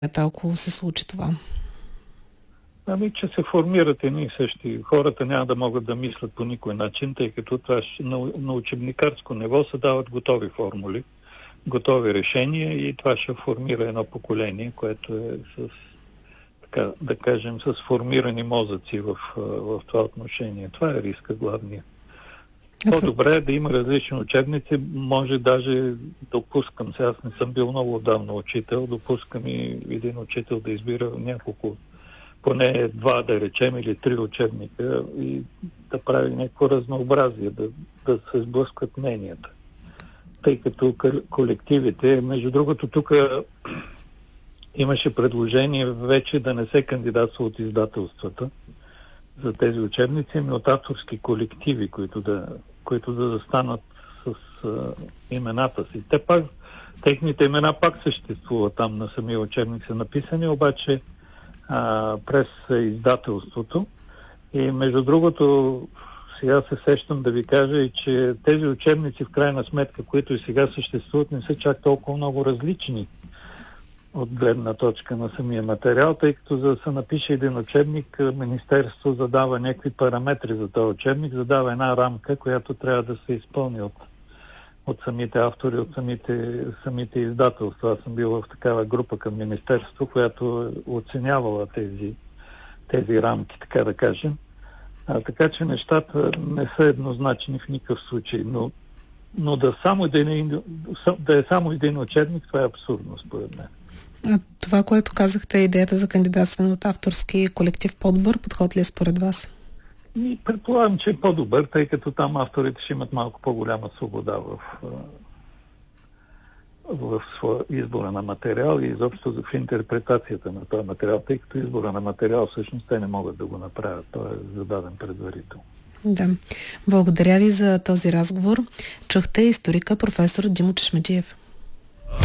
ако се случи това? Ами, че се формират едни и същи. Хората няма да могат да мислят по никой начин, тъй като това на учебникарско ниво се дават готови формули, готови решения и това ще формира едно поколение, което е с, така да кажем, с формирани мозъци в това отношение. Това е риска главния. По-добре е да има различни учебници, може даже допускам, сега аз не съм бил много отдавна учител, допускам и един учител да избира няколко, поне 2, да речем, или 3 учебника и да прави някакво разнообразие, да се сблъскват мненията. Тъй като колективите, между другото, тук имаше предложение вече да не се кандидатства от издателствата за тези учебници, ами от авторски колективи, които да застанат с имената си. Техните имена пак съществуват там на самия учебник са написани, обаче през издателството. И между другото, сега се сещам да ви кажа и, че тези учебници в крайна сметка, които и сега съществуват, не са чак толкова много различни от гледна точка на самия материал, тъй като за да се напише един учебник, Министерство задава някакви параметри за този учебник, задава една рамка, която трябва да се изпълни от самите автори, от самите издателства. Аз съм бил в такава група към Министерство, която оценявала тези рамки, така да кажем. Така че нещата не са еднозначни в никакъв случай, но да е само един учебник, това е абсурдно според мен. А това, което казахте, идеята за кандидатстване от авторски колектив, по-добър подход ли е според вас? Предполагам, че е по-добър, тъй като там авторите ще имат малко по-голяма свобода в своя избора на материал и изобщо в интерпретацията на този материал, тъй като избора на материал всъщност те не могат да го направят. Той е зададен предварително. Да. Благодаря ви за този разговор. Чухте историка професор Димо Чешмеджиев.